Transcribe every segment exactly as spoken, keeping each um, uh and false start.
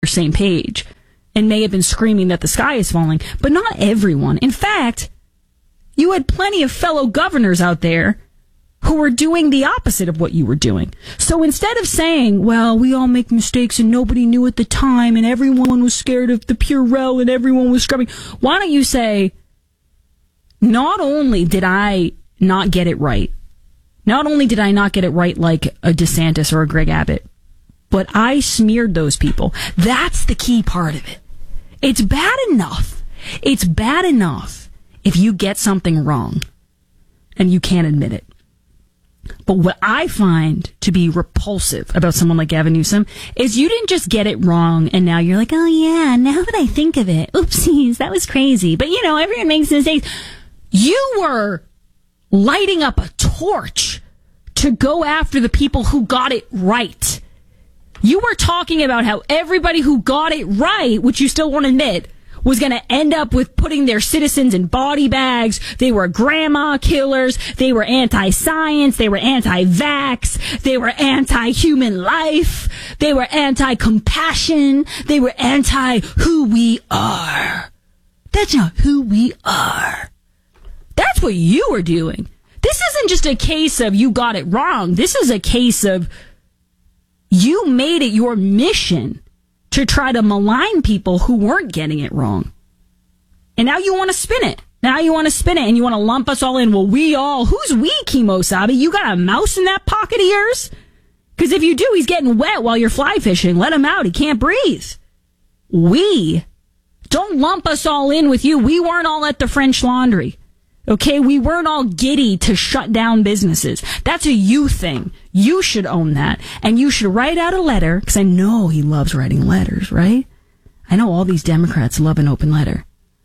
same page and may have been screaming that the sky is falling, but not everyone. In fact, you had plenty of fellow governors out there who were doing the opposite of what you were doing. So instead of saying, well, we all make mistakes and nobody knew at the time and everyone was scared of the Purell and everyone was scrubbing, why don't you say, not only did I not get it right, not only did I not get it right like a DeSantis or a Greg Abbott, but I smeared those people. That's the key part of it. It's bad enough. It's bad enough if you get something wrong and you can't admit it. But what I find to be repulsive about someone like Gavin Newsom is you didn't just get it wrong and now you're like, oh yeah, now that I think of it, oopsies, that was crazy. But you know, everyone makes mistakes. You were lighting up a torch to go after the people who got it right. You were talking about how everybody who got it right, which you still won't admit, was going to end up with putting their citizens in body bags. They were grandma killers. They were anti-science. They were anti-vax. They were anti-human life. They were anti-compassion. They were anti-who we are. That's not who we are. That's what you were doing. This isn't just a case of you got it wrong. This is a case of you made it your mission to try to malign people who weren't getting it wrong. And now you want to spin it. Now you want to spin it and you want to lump us all in. Well, we all, who's we, Kimosabe? You got a mouse in that pocket of yours? Because if you do, he's getting wet while you're fly fishing. Let him out. He can't breathe. We, don't lump us all in with you. We weren't all at the French Laundry. Okay, we weren't all giddy to shut down businesses. That's a you thing. You should own that. And you should write out a letter, because I know he loves writing letters, right? I know all these Democrats love an open letter.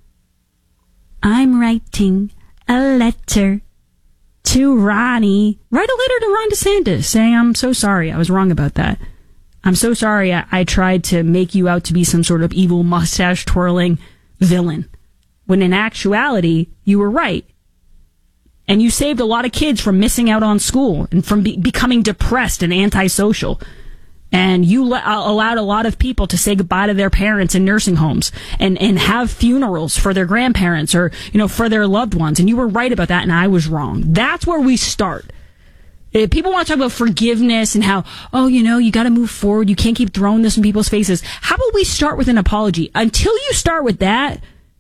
I'm writing a letter to Ronnie. Write a letter to Ron DeSantis saying, I'm so sorry, I was wrong about that. I'm so sorry I, I tried to make you out to be some sort of evil mustache-twirling villain, when in actuality, you were right. And you saved a lot of kids from missing out on school and from be- becoming depressed and antisocial. And you le- allowed a lot of people to say goodbye to their parents in nursing homes and, and have funerals for their grandparents or, you know, for their loved ones. And you were right about that, and I was wrong. That's where we start. If people want to talk about forgiveness and how, oh, you know, you got to move forward. You can't keep throwing this in people's faces. How about we start with an apology? Until you start with that,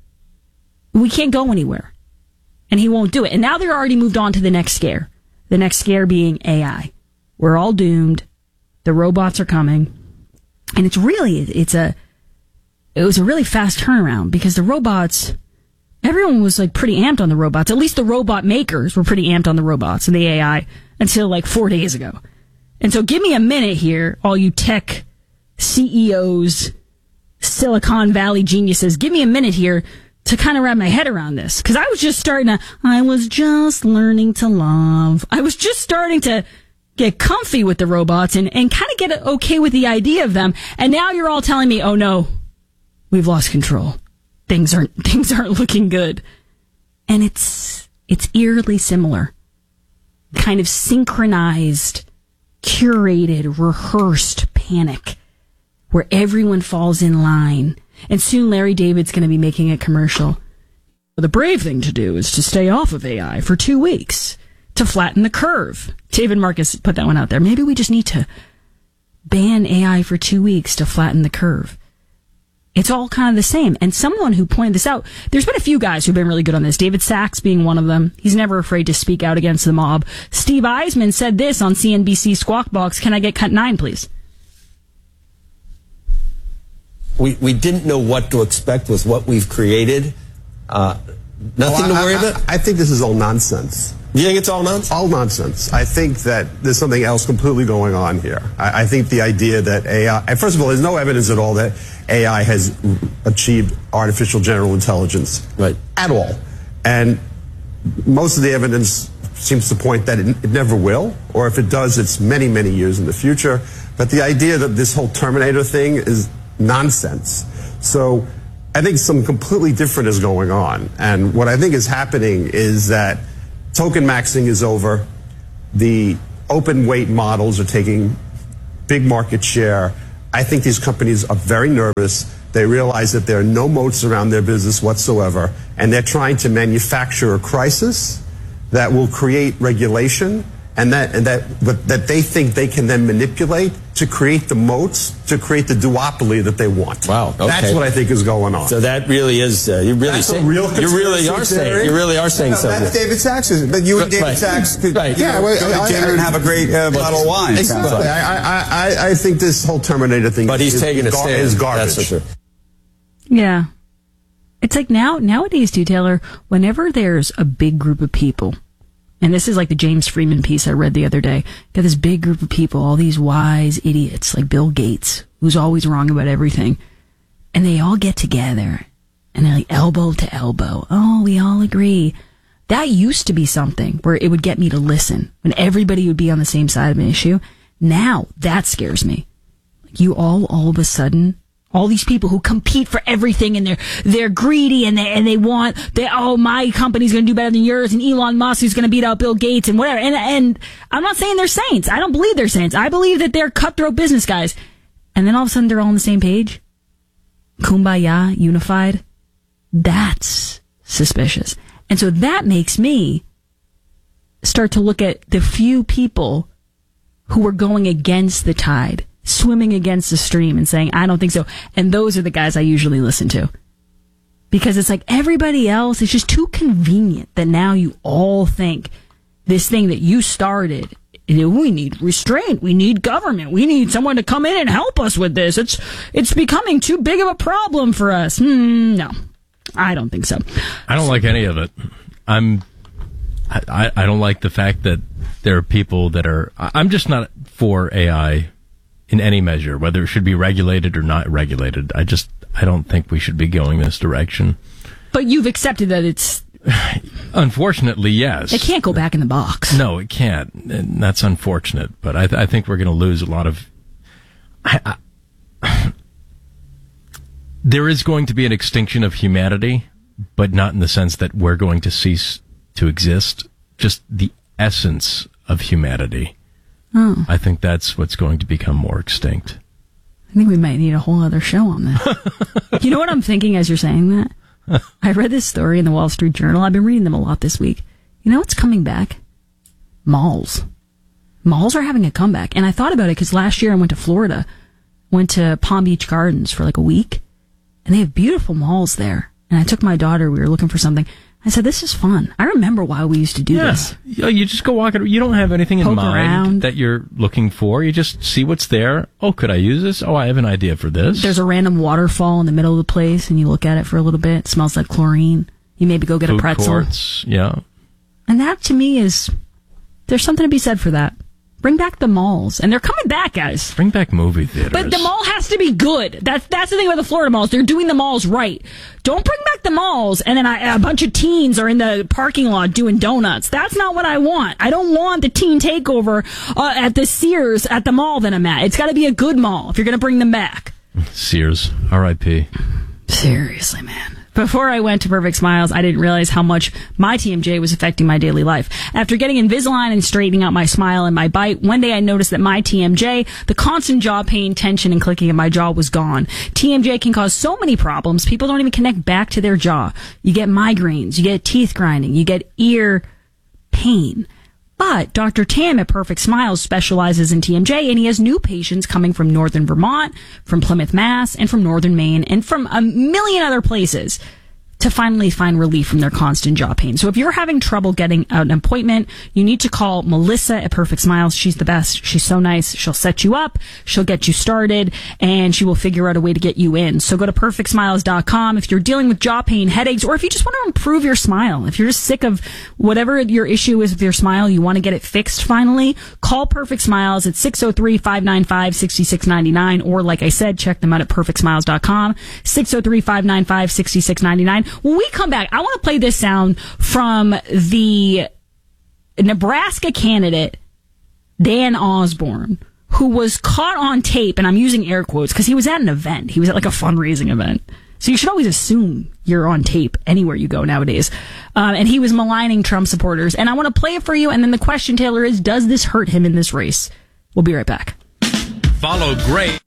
we can't go anywhere. And he won't do it. And now they're already moved on to the next scare. The next scare being A I. We're all doomed. The robots are coming. And it's really, it's a, it was a really fast turnaround because the robots, everyone was like pretty amped on the robots. At least the robot makers were pretty amped on the robots and the A I until like four days ago. And so give me a minute here, all you tech C E Os, Silicon Valley geniuses. Give me a minute here to kind of wrap my head around this. Because I was just starting to, I was just learning to love. I was just starting to get comfy with the robots and, and kind of get okay with the idea of them. And now you're all telling me, oh no, we've lost control. Things aren't, things aren't looking good. And it's, it's eerily similar. Kind of synchronized, curated, rehearsed panic where everyone falls in line. And soon Larry David's going to be making a commercial. The brave thing to do is to stay off of A I for two weeks to flatten the curve. David Marcus put that one out there. Maybe we just need to ban A I for two weeks to flatten the curve. It's all kind of the same. And someone who pointed this out, there's been a few guys who've been really good on this. David Sachs being one of them. He's never afraid to speak out against the mob. Steve Eisman said this on C N B C Squawk Box. Can I get cut nine, please? We we didn't know what to expect with what we've created. Uh, nothing well, I, to worry I, about? I think this is all nonsense. You think it's all nonsense? All nonsense. I think that there's something else completely going on here. I, I think the idea that A I... First of all, there's no evidence at all that A I has achieved artificial general intelligence. Right. At all. And most of the evidence seems to point that it, it never will. Or if it does, it's many, many years in the future. But the idea that this whole Terminator thing is nonsense. So I think something completely different is going on. And what I think is happening is that token maxing is over. The open weight models are taking big market share. I think these companies are very nervous. They realize that there are no moats around their business whatsoever, and they're trying to manufacture a crisis that will create regulation, and that and that but that they think they can then manipulate to create the moats, to create the duopoly that they want. Wow, okay. That's what I think is going on. So that really is uh, you really That's say, a real you really are conspiracy theory. saying you really are saying No, something. that's David Sachs. But you and David Right. Sachs could Right. you Yeah, know, well, go to I- dinner I- and have a great uh, bottle of wine. it sounds Exactly. like. I, I, I, I think this whole Terminator thing But he's is, taking a gar- stand. is garbage. That's for sure. Yeah. It's like now, nowadays, too, Taylor, whenever there's a big group of people, and this is like the James Freeman piece I read the other day, got this big group of people, all these wise idiots like Bill Gates, who's always wrong about everything, and they all get together, and they're like elbow to elbow. Oh, we all agree. That used to be something where it would get me to listen, when everybody would be on the same side of an issue. Now, that scares me. Like you all, all of a sudden... All these people who compete for everything and they're they're greedy and they and they want they oh my company's going to do better than yours and Elon Musk is going to beat out Bill Gates and whatever and and I'm not saying they're saints. I don't believe they're saints. I believe that they're cutthroat business guys. And then all of a sudden they're all on the same page. Kumbaya, unified. That's suspicious. And so that makes me start to look at the few people who are going against the tide, swimming against the stream and saying, I don't think so. And those are the guys I usually listen to. Because it's like everybody else, it's just too convenient that now you all think this thing that you started, you know, we need restraint, we need government, we need someone to come in and help us with this. It's it's becoming too big of a problem for us. Hmm, no, I don't think so. I don't like any of it. I'm, I, I don't like the fact that there are people that are, I'm just not for A I in any measure, whether it should be regulated or not regulated. I just, I don't think we should be going this direction. But you've accepted that it's... Unfortunately, yes. It can't go back in the box. No, it can't. And that's unfortunate. But I, th- I think we're going to lose a lot of... I, I, there is going to be an extinction of humanity, but not in the sense that we're going to cease to exist. Just the essence of humanity. Oh. I think that's what's going to become more extinct. I think we might need a whole other show on that. You know what I'm thinking as you're saying that? I read this story in the Wall Street Journal. I've been reading them a lot this week. You know what's coming back? Malls. Malls are having a comeback. And I thought about it because last year I went to Florida, went to Palm Beach Gardens for like a week, and they have beautiful malls there. And I took my daughter. We were looking for something. I said, this is fun. I remember why we used to do yeah. this. Yeah, you just go walking. You don't have anything in Poke mind around. that you're looking for. You just see what's there. Oh, could I use this? Oh, I have an idea for this. There's a random waterfall in the middle of the place, and you look at it for a little bit. It smells like chlorine. You maybe go get Food a pretzel. Courts, yeah. And that, to me, is... There's something to be said for that. Bring back the malls. And they're coming back, guys. Bring back movie theaters. But the mall has to be good. That's that's the thing about the Florida malls. They're doing the malls right. Don't bring back the malls and then I, a bunch of teens are in the parking lot doing donuts. That's not what I want. I don't want the teen takeover uh, at the Sears at the mall that I'm at. It's got to be a good mall if you're going to bring them back. Sears, R I P Seriously, man. Before I went to Perfect Smiles, I didn't realize how much my T M J was affecting my daily life. After getting Invisalign and straightening out my smile and my bite, one day I noticed that my T M J, the constant jaw pain, tension, and clicking in my jaw was gone. T M J can cause so many problems, people don't even connect back to their jaw. You get migraines, you get teeth grinding, you get ear pain. But Doctor Tam at Perfect Smiles specializes in T M J, and he has new patients coming from northern Vermont, from Plymouth, Mass, and from northern Maine, and from a million other places to finally find relief from their constant jaw pain. So if you're having trouble getting an appointment, you need to call Melissa at Perfect Smiles. She's the best. She's so nice. She'll set you up. She'll get you started, and she will figure out a way to get you in. So go to perfect smiles dot com if you're dealing with jaw pain, headaches, or if you just want to improve your smile. If you're just sick of whatever your issue is with your smile, you want to get it fixed finally, call Perfect Smiles at six oh three, five nine five, six six nine nine, or like I said, check them out at perfect smiles dot com, six oh three, five nine five, six six nine nine. When we come back, I want to play this sound from the Nebraska candidate, Dan Osborne, who was caught on tape, and I'm using air quotes because he was at an event. He was at like a fundraising event. So you should always assume you're on tape anywhere you go nowadays. Um, and he was maligning Trump supporters. And I want to play it for you. And then the question, Taylor, is, does this hurt him in this race? We'll be right back. Follow Gray.